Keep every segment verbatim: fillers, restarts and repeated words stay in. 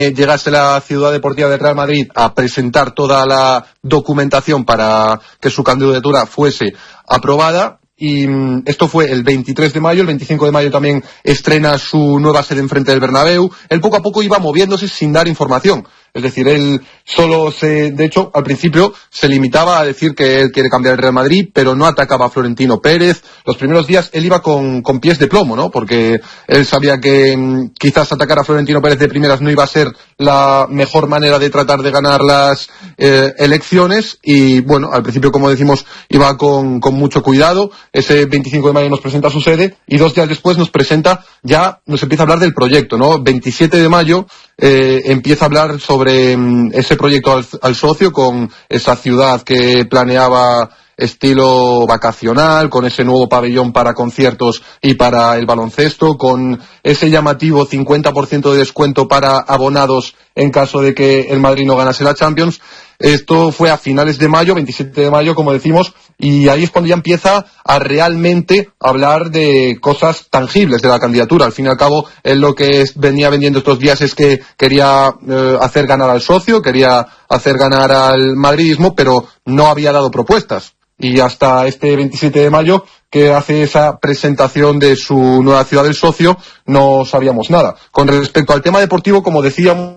llegase la Ciudad Deportiva del Real Madrid a presentar toda la documentación para que su candidatura fuese aprobada. Y esto fue el veintitrés de mayo, el veinticinco de mayo también estrena su nueva sede enfrente del Bernabéu. Él poco a poco iba moviéndose sin dar información. Es decir, él solo se, de hecho, al principio se limitaba a decir que él quiere cambiar el Real Madrid, pero no atacaba a Florentino Pérez. Los primeros días él iba con, con pies de plomo, ¿no? Porque él sabía que mmm, quizás atacar a Florentino Pérez de primeras no iba a ser la mejor manera de tratar de ganar las eh, elecciones. Y bueno, al principio, como decimos, iba con, con mucho cuidado. Ese veinticinco de mayo nos presenta su sede y dos días después nos presenta, ya nos empieza a hablar del proyecto, ¿no? veintisiete de mayo eh, empieza a hablar sobre sobre ese proyecto al, al socio, con esa ciudad que planeaba estilo vacacional, con ese nuevo pabellón para conciertos y para el baloncesto, con ese llamativo cincuenta por ciento de descuento para abonados en caso de que el Madrid no ganase la Champions. Esto fue a finales de mayo, veintisiete de mayo, como decimos, y ahí es cuando ya empieza a realmente hablar de cosas tangibles de la candidatura. Al fin y al cabo, él lo que es, venía vendiendo estos días es que quería eh, hacer ganar al socio, quería hacer ganar al madridismo, pero no había dado propuestas. Y hasta este veintisiete de mayo, que hace esa presentación de su nueva ciudad del socio, no sabíamos nada. Con respecto al tema deportivo, como decíamos,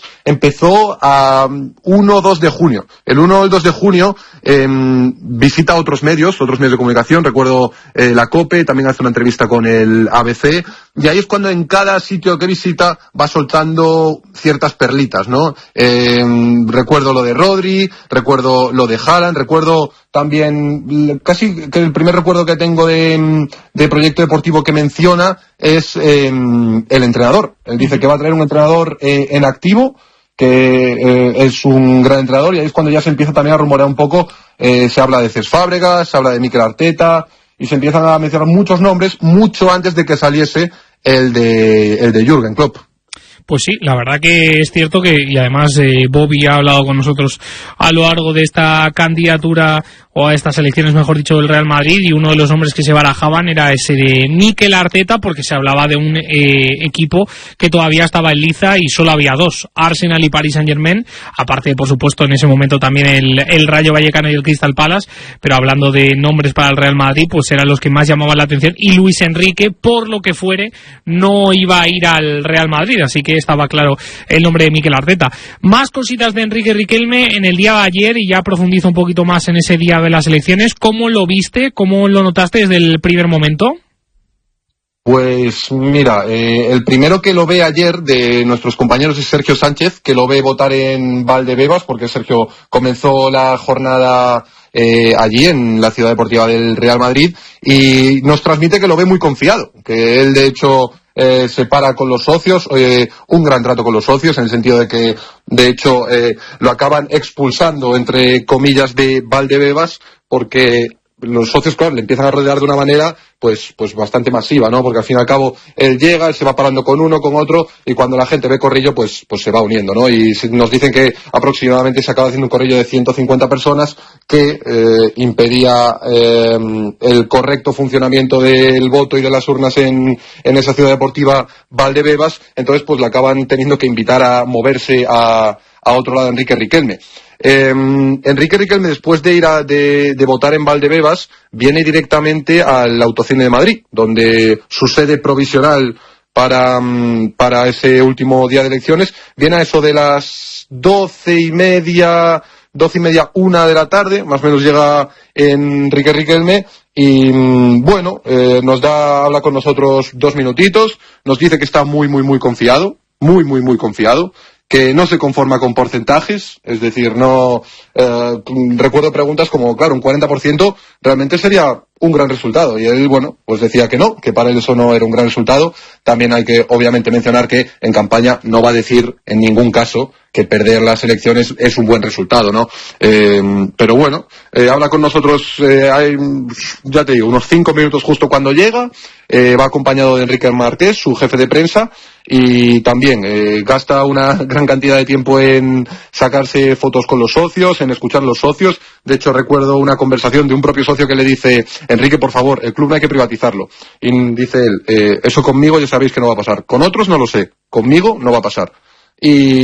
empezó a uno o dos de junio. El uno o el dos de junio eh, visita a otros medios, otros medios de comunicación. Recuerdo eh, la COPE, también hace una entrevista con el A B C. Y ahí es cuando en cada sitio que visita va soltando ciertas perlitas, ¿no? Eh, recuerdo lo de Rodri, recuerdo lo de Haaland, recuerdo también, casi que el primer recuerdo que tengo de, de proyecto deportivo que menciona es eh, el entrenador. Él dice que va a traer un entrenador eh, en activo, que eh, es un gran entrenador, y ahí es cuando ya se empieza también a rumorear un poco. Eh, se habla de Cesc Fábregas, se habla de Mikel Arteta, y se empiezan a mencionar muchos nombres mucho antes de que saliese el de, el de Jürgen Klopp. Pues sí, la verdad que es cierto que, y además eh, Bobby ha hablado con nosotros a lo largo de esta candidatura, o a estas elecciones, mejor dicho, del Real Madrid, y uno de los nombres que se barajaban era ese de Mikel Arteta, porque se hablaba de un eh, equipo que todavía estaba en liza y solo había dos, Arsenal y Paris Saint-Germain, aparte de, por supuesto, en ese momento también el, el Rayo Vallecano y el Crystal Palace, pero hablando de nombres para el Real Madrid, pues eran los que más llamaban la atención, y Luis Enrique, por lo que fuere, no iba a ir al Real Madrid, así que estaba claro el nombre de Mikel Arteta. Más cositas de Enrique Riquelme en el día de ayer, y ya profundizo un poquito más en ese día de las elecciones. ¿Cómo lo viste? ¿Cómo lo notaste desde el primer momento? Pues mira, eh, el primero que lo ve ayer de nuestros compañeros es Sergio Sánchez, que lo ve votar en Valdebebas, porque Sergio comenzó la jornada eh, allí en la Ciudad Deportiva del Real Madrid, y nos transmite que lo ve muy confiado, que él de hecho Eh, se para con los socios, eh, un gran trato con los socios, en el sentido de que, de hecho, eh, lo acaban expulsando, entre comillas, de Valdebebas, porque los socios, claro, le empiezan a rodear de una manera pues pues bastante masiva, ¿no? Porque al fin y al cabo él llega, él se va parando con uno, con otro, y cuando la gente ve corrillo, pues pues se va uniendo, ¿no? Y nos dicen que aproximadamente se acaba haciendo un corrillo de ciento cincuenta personas que eh, impedía eh, el correcto funcionamiento del voto y de las urnas en, en esa ciudad deportiva Valdebebas. Entonces pues le acaban teniendo que invitar a moverse a, a otro lado, Enrique Riquelme. Eh, Enrique Riquelme, después de ir a, de, de votar en Valdebebas, viene directamente al Autocine de Madrid, donde su sede provisional para, para ese último día de elecciones viene a eso de las doce y media, doce y media, una de la tarde, más o menos llega Enrique Riquelme, y bueno, eh, nos da, habla con nosotros dos minutitos, nos dice que está muy, muy, muy confiado, muy, muy, muy confiado, que no se conforma con porcentajes, es decir, no eh, recuerdo preguntas como, claro, un cuarenta por ciento realmente sería un gran resultado, y él, bueno, pues decía que no, que para él eso no era un gran resultado. También hay que, obviamente, mencionar que en campaña no va a decir en ningún caso que perder las elecciones es un buen resultado, ¿no? Eh, pero bueno, eh, habla con nosotros, eh, hay, ya te digo, unos cinco minutos justo cuando llega, eh, va acompañado de Enrique Marqués, su jefe de prensa, y también eh, gasta una gran cantidad de tiempo en sacarse fotos con los socios, en escuchar a los socios. De hecho, recuerdo una conversación de un propio socio que le dice: Enrique, por favor, el club no hay que privatizarlo. Y dice él, eh, eso conmigo ya sabéis que no va a pasar. Con otros no lo sé, conmigo no va a pasar. y